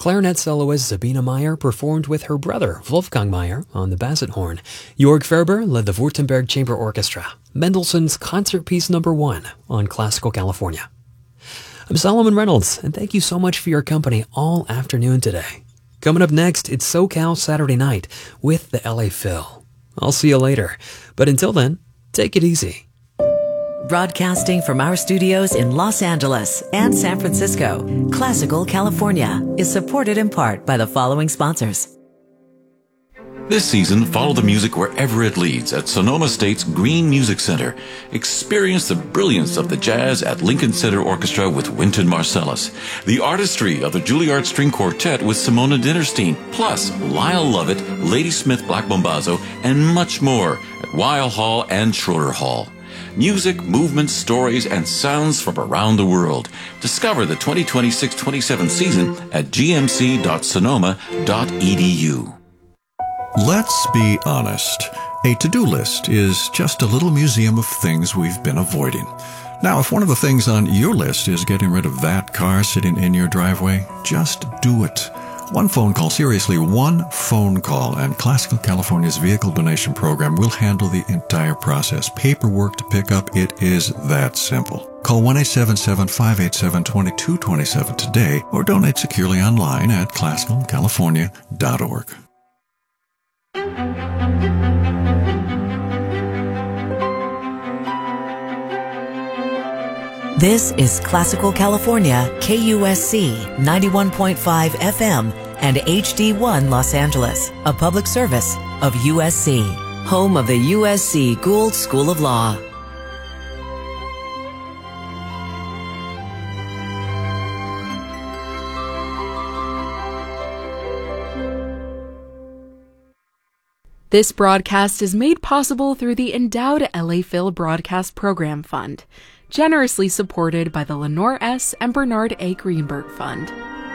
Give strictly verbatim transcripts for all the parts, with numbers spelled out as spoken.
Clarinet soloist Sabine Meyer performed with her brother, Wolfgang Meyer, on the basset horn. Jörg Ferber led the Württemberg Chamber Orchestra, Mendelssohn's Concert Piece Number One on Classical California. I'm Solomon Reynolds, and thank you so much for your company all afternoon today. Coming up next, it's SoCal Saturday Night with the L A Phil. I'll see you later, but until then, take it easy. Broadcasting from our studios in Los Angeles and San Francisco, Classical California is supported in part by the following sponsors. This season, follow the music wherever it leads at Sonoma State's Green Music Center. Experience the brilliance of the jazz at Lincoln Center Orchestra with Wynton Marsalis, the artistry of the Juilliard String Quartet with Simona Dinnerstein, plus Lyle Lovett, Ladysmith Black Bombazzo, and much more at Weill Hall and Schroeder Hall. Music, movements, stories, and sounds from around the world. Discover the twenty twenty-six twenty-seven season at g m c dot sonoma dot e d u. Let's be honest. A to-do list is just a little museum of things we've been avoiding. Now, if one of the things on your list is getting rid of that car sitting in your driveway, just do it. One phone call, seriously, one phone call, and Classical California's vehicle donation program will handle the entire process. Paperwork to pick up, it is that simple. Call one eight seven seven, five eight seven, two two two seven today or donate securely online at classical california dot org. This is Classical California, K U S C ninety-one point five F M and H D one Los Angeles, a public service of U S C, home of the U S C Gould School of Law. This broadcast is made possible through the endowed L A Phil Broadcast Program Fund, generously supported by the Lenore S. and Bernard A. Greenberg Fund.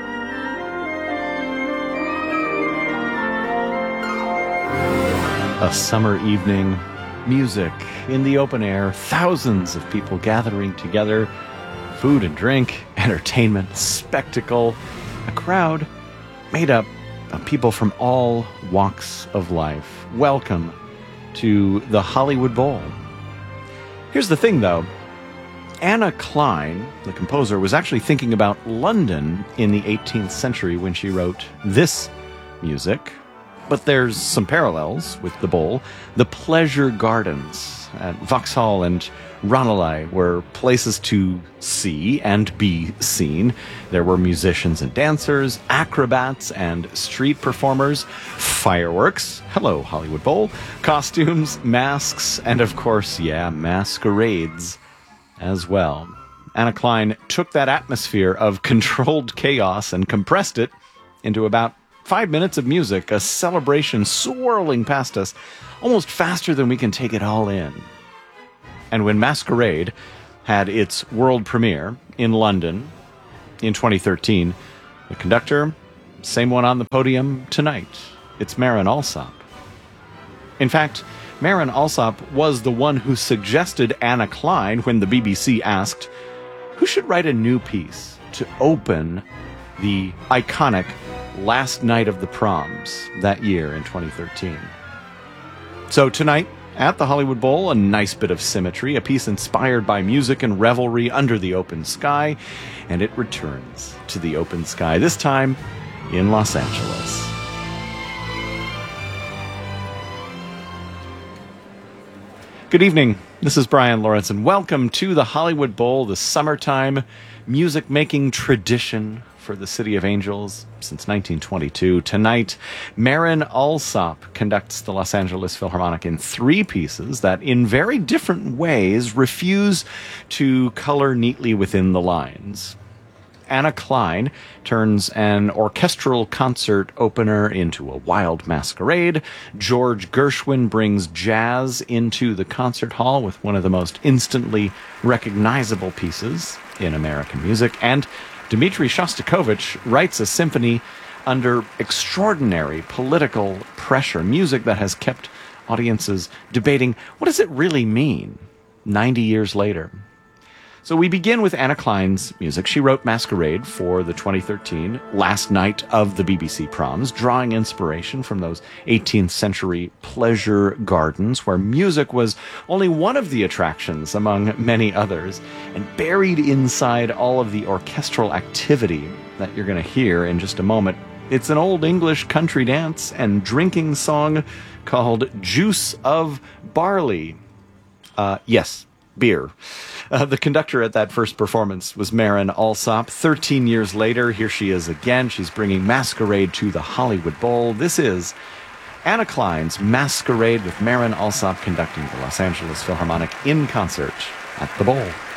A summer evening, music in the open air, thousands of people gathering together, food and drink, entertainment, spectacle, a crowd made up of people from all walks of life. Welcome to the Hollywood Bowl. Here's the thing, though. Anna Klein, the composer, was actually thinking about London in the eighteenth century when she wrote this music. But there's some parallels with the bowl. The pleasure gardens at Vauxhall and Ranelagh were places to see and be seen. There were musicians and dancers, acrobats and street performers, fireworks, hello Hollywood Bowl, costumes, masks, and of course, yeah, masquerades as well. Anna Klein took that atmosphere of controlled chaos and compressed it into about five minutes of music, a celebration swirling past us, almost faster than we can take it all in. And when Masquerade had its world premiere in London in twenty thirteen, the conductor, same one on the podium tonight, it's Marin Alsop. In fact, Marin Alsop was the one who suggested Anna Klein when the B B C asked, who should write a new piece to open the iconic Last Night of the Proms that year in twenty thirteen. So tonight, at the Hollywood Bowl, a nice bit of symmetry, a piece inspired by music and revelry under the open sky, and it returns to the open sky, this time in Los Angeles. Good evening. This is Brian Lawrence, and welcome to the Hollywood Bowl, the summertime music-making tradition for the City of Angels since nineteen twenty-two. Tonight, Marin Alsop conducts the Los Angeles Philharmonic in three pieces that, in very different ways, refuse to color neatly within the lines. Anna Klein turns an orchestral concert opener into a wild masquerade. George Gershwin brings jazz into the concert hall with one of the most instantly recognizable pieces in American music. And Dmitri Shostakovich writes a symphony under extraordinary political pressure, music that has kept audiences debating, what does it really mean ninety years later? So we begin with Anna Klein's music. She wrote Masquerade for the twenty thirteen last night of the B B C proms, drawing inspiration from those eighteenth century pleasure gardens where music was only one of the attractions among many others. And buried inside all of the orchestral activity that you're going to hear in just a moment, it's an old English country dance and drinking song called Juice of Barley. Uh, yes, beer. Uh, the conductor at that first performance was Marin Alsop. Thirteen years later, here she is again. She's bringing Masquerade to the Hollywood Bowl. This is Anna Klein's Masquerade with Marin Alsop conducting the Los Angeles Philharmonic in concert at the Bowl.